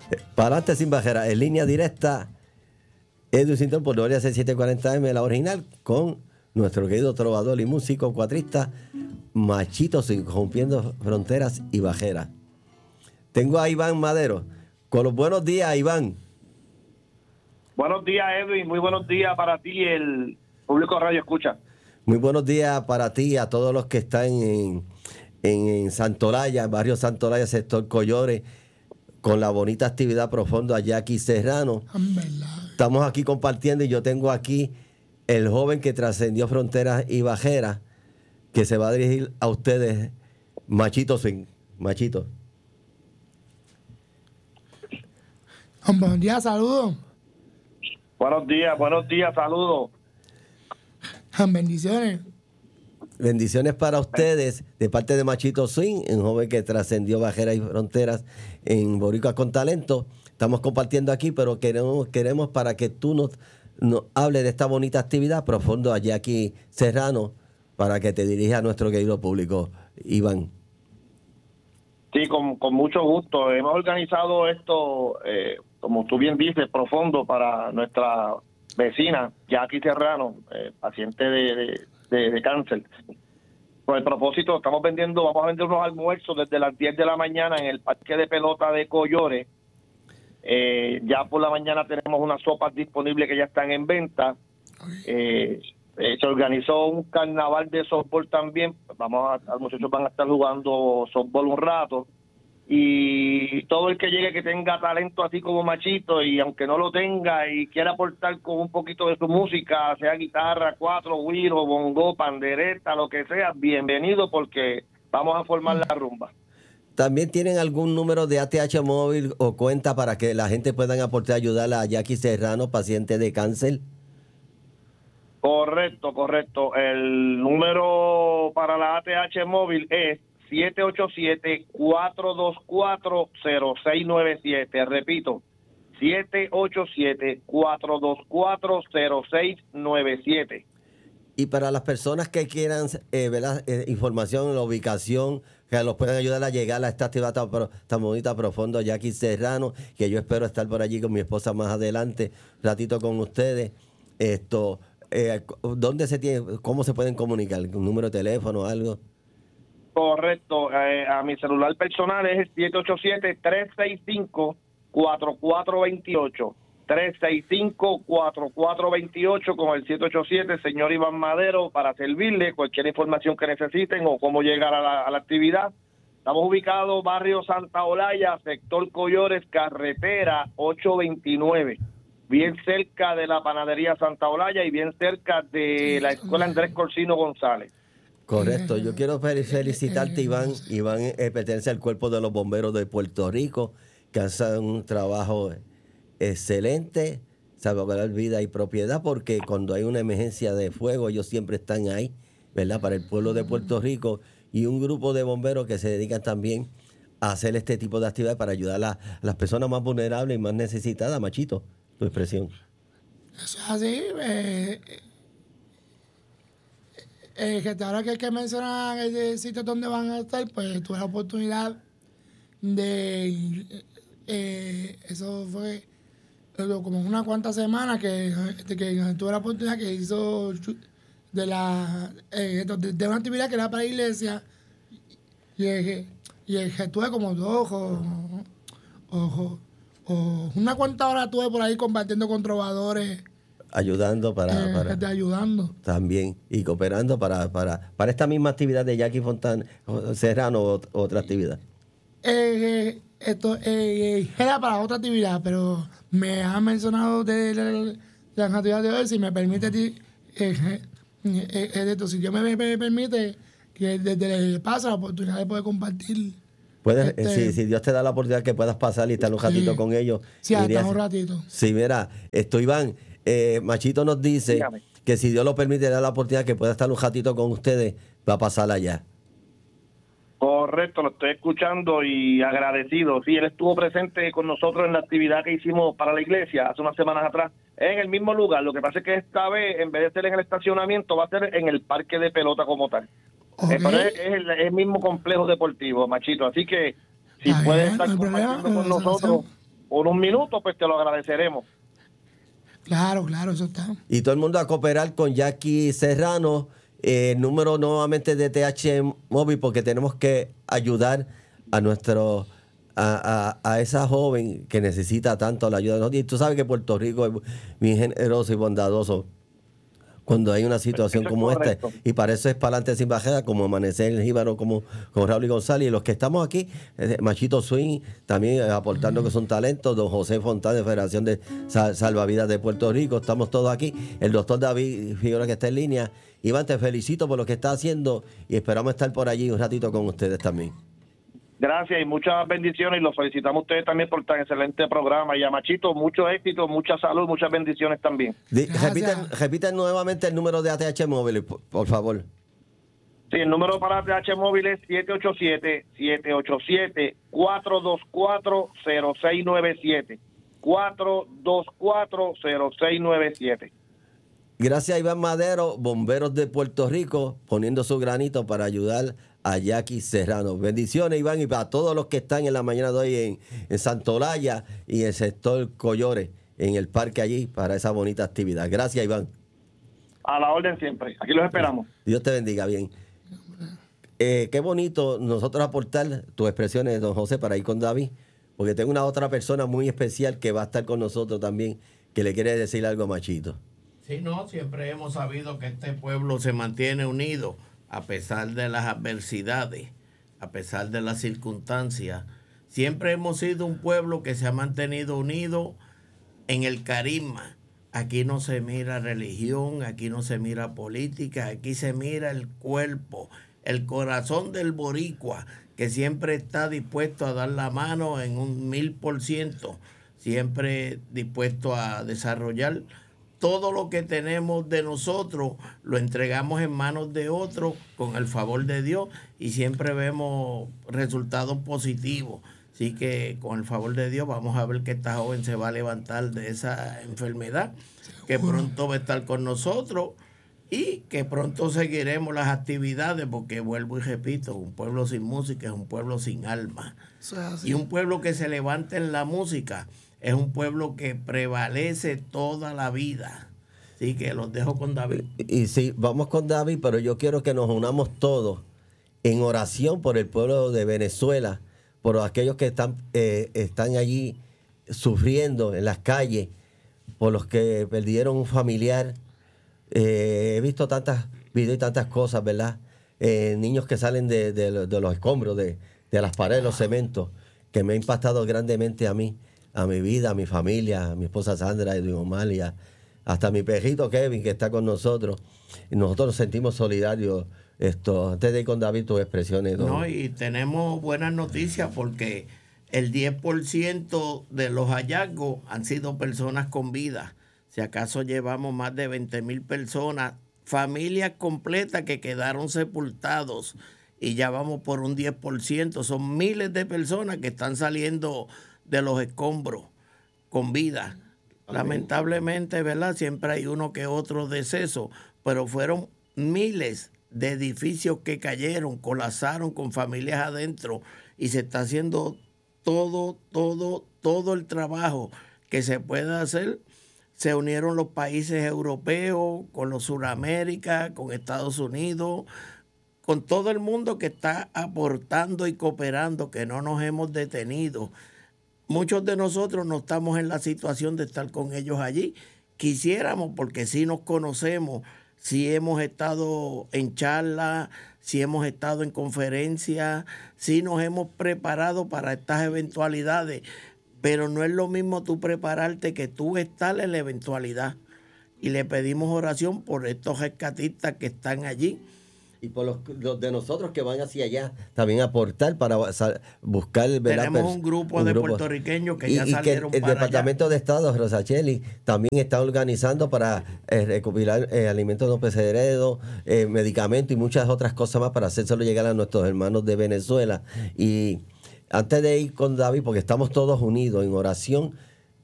Para adelante sin bajera, en línea directa, Edwin Cintrón por Gloria 740M, la original, con nuestro querido trovador y músico cuatrista Machito Swing, rompiendo fronteras y bajeras. Tengo a Iván Madero. Con los buenos días, Iván. Buenos días, Edwin. Muy buenos días para ti y el público Radio Escucha. Muy buenos días para ti y a todos los que están en Santolaya, en barrio Santolaya, sector Collores, con la bonita actividad Profundo a Jackie Serrano. Estamos aquí compartiendo y yo tengo aquí el joven que trascendió fronteras y bajeras, que se va a dirigir a ustedes, Machito Swing. Machito. Buenos días, saludos. Buenos días, saludos. Bendiciones. Bendiciones para ustedes de parte de Machito Swing, un joven que trascendió barreras y fronteras en Boricua con talento. Estamos compartiendo aquí, pero queremos para que tú nos hables de esta bonita actividad Profundo a Jackie Serrano, para que te dirija a nuestro querido público, Iván. Sí, con mucho gusto. Hemos organizado esto, como tú bien dices, Profundo para nuestra vecina, Jackie Serrano, paciente de cáncer. Por el propósito, vamos a vender unos almuerzos desde las 10 de la mañana en el parque de pelota de Collores. Ya por la mañana tenemos unas sopas disponibles que ya están en venta. Se organizó un carnaval de softball también. Los muchachos van a estar jugando softball un rato. Y todo el que llegue que tenga talento así como Machito, y aunque no lo tenga y quiera aportar con un poquito de su música, sea guitarra, cuatro, güiro, bongo, pandereta, lo que sea, bienvenido, porque vamos a formar la rumba. ¿También tienen algún número de ATH móvil o cuenta para que la gente pueda aportar ayudar a Jackie Serrano, paciente de cáncer? Correcto. El número para la ATH móvil es 787-424-0697. Repito, 787-424-0697. Y para las personas que quieran información, la ubicación, que los puedan ayudar a llegar a esta actividad tan bonita, Profundo, Jackie Serrano, que yo espero estar por allí con mi esposa más adelante, un ratito con ustedes. ¿Dónde cómo se pueden comunicar? ¿Un número de teléfono o algo? Correcto. A mi celular personal es el 787-365-4428. 365-4428 con el 787, señor Iván Madero, para servirle cualquier información que necesiten o cómo llegar a la actividad. Estamos ubicados barrio Santa Olaya, sector Collores, carretera 829, bien cerca de la panadería Santa Olaya y bien cerca de la escuela Andrés Corsino González. Correcto, yo quiero felicitarte, Iván. Iván pertenece al Cuerpo de los Bomberos de Puerto Rico, que hacen un trabajo excelente, salvaguardar vida y propiedad, porque cuando hay una emergencia de fuego, ellos siempre están ahí, ¿verdad? Para el pueblo de Puerto Rico, y un grupo de bomberos que se dedican también a hacer este tipo de actividades para ayudar a las personas más vulnerables y más necesitadas. Machito, tu expresión. Eso es así. Que ahora que mencionan el sitio donde van a estar, pues tuve la oportunidad de... eso fue como unas cuantas semanas que tuve la oportunidad que hizo de una actividad que era para la iglesia, y estuve como una cuanta hora estuve por ahí compartiendo con trovadores, ayudando ayudando también y cooperando para esta misma actividad de Jackie Serrano o otra actividad. Esto era para otra actividad, pero me has mencionado de la actividad de hoy. Si me permite, si Dios me permite, que desde el espacio la oportunidad de poder compartir. Si Dios te da la oportunidad que puedas pasar y estar un ratito con ellos. Sí, hasta un ratito. Sí, mira, Iván, Machito nos dice Dígame. que si Dios lo permite, da la oportunidad que pueda estar un ratito con ustedes, va a pasar allá. Correcto, lo estoy escuchando y agradecido. Sí, él estuvo presente con nosotros en la actividad que hicimos para la iglesia hace unas semanas atrás, en el mismo lugar. Lo que pasa es que esta vez, en vez de ser en el estacionamiento, va a ser en el parque de pelota como tal. Okay. Pero es el mismo complejo deportivo, Machito. Así que si puedes estar compartiendo con nosotros, por un minuto, pues te lo agradeceremos. Claro, eso está. Y todo el mundo a cooperar con Jackie Serrano. El número nuevamente de TH Móvil, porque tenemos que ayudar a nuestro a esa joven que necesita tanto la ayuda. Y tú sabes que Puerto Rico es muy generoso y bondadoso cuando hay una situación como esta, y para eso es para adelante sin bajada, como Amanecer el Jíbaro, como con Raúl y González, y los que estamos aquí, Machito Swing, también aportando que son talentos, don José Fontán de Federación de Salvavidas de Puerto Rico, estamos todos aquí, el doctor David Figueroa que está en línea. Iván, te felicito por lo que estás haciendo y esperamos estar por allí un ratito con ustedes también. Gracias y muchas bendiciones, y los felicitamos a ustedes también por tan excelente programa. Y a Machito, mucho éxito, mucha salud, muchas bendiciones también. Repiten nuevamente el número de ATH Móvil, por favor. Sí, el número para ATH Móvil es 787-424-0697. 424-0697. Gracias a Iván Madero, Bomberos de Puerto Rico, poniendo su granito para ayudar a Jackie Serrano. Bendiciones, Iván, y para todos los que están en la mañana de hoy en Santolaya y en el sector Collores, en el parque allí, para esa bonita actividad. Gracias, Iván. A la orden siempre. Aquí los esperamos. Dios te bendiga, bien. Qué bonito nosotros aportar tus expresiones, don José, para ir con David, porque tengo una otra persona muy especial que va a estar con nosotros también, que le quiere decir algo a Machito. Sí, no, siempre hemos sabido que este pueblo se mantiene unido a pesar de las adversidades, a pesar de las circunstancias. Siempre hemos sido un pueblo que se ha mantenido unido en el carisma. Aquí no se mira religión, aquí no se mira política, aquí se mira el cuerpo, el corazón del boricua, que siempre está dispuesto a dar la mano en un 1000%, siempre dispuesto a desarrollar todo lo que tenemos de nosotros, lo entregamos en manos de otros con el favor de Dios y siempre vemos resultados positivos. Así que con el favor de Dios vamos a ver que esta joven se va a levantar de esa enfermedad, que pronto va a estar con nosotros y que pronto seguiremos las actividades, porque vuelvo y repito, un pueblo sin música es un pueblo sin alma. Y un pueblo que se levanta en la música es un pueblo que prevalece toda la vida. Así que los dejo con David. Y sí, vamos con David, pero yo quiero que nos unamos todos en oración por el pueblo de Venezuela, por aquellos que están allí sufriendo en las calles, por los que perdieron un familiar. He visto tantas videos y tantas cosas, ¿verdad? Niños que salen de los escombros, de las paredes, los cementos, que me ha impactado grandemente a mí, a mi vida, a mi familia, a mi esposa Sandra, Edwin Omar, y hasta mi perrito Kevin, que está con nosotros. Y nosotros nos sentimos solidarios. Antes de ir con David, tus expresiones. No, y tenemos buenas noticias porque el 10% de los hallazgos han sido personas con vida. Si acaso llevamos más de 20,000 personas, familias completas que quedaron sepultados, y ya vamos por un 10%. Son miles de personas que están saliendo de los escombros con vida. Lamentablemente, ¿verdad? Siempre hay uno que otro deceso, pero fueron miles de edificios que cayeron, colapsaron con familias adentro, y se está haciendo todo el trabajo que se puede hacer. Se unieron los países europeos con los Suramérica, con Estados Unidos, con todo el mundo que está aportando y cooperando, que no nos hemos detenido. Muchos de nosotros no estamos en la situación de estar con ellos allí. Quisiéramos, porque sí nos conocemos, sí hemos estado en charlas, sí hemos estado en conferencias, sí nos hemos preparado para estas eventualidades, pero no es lo mismo tú prepararte que tú estar en la eventualidad. Y le pedimos oración por estos rescatistas que están allí. Y por los de nosotros que van hacia allá, también aportar para buscar... Tenemos un grupo de puertorriqueños que ya salieron que el para Departamento allá. de Estado, Rosacheli, también está organizando para recopilar alimentos no perecederos, medicamentos y muchas otras cosas más para hacérselo llegar a nuestros hermanos de Venezuela. Y antes de ir con David, porque estamos todos unidos en oración,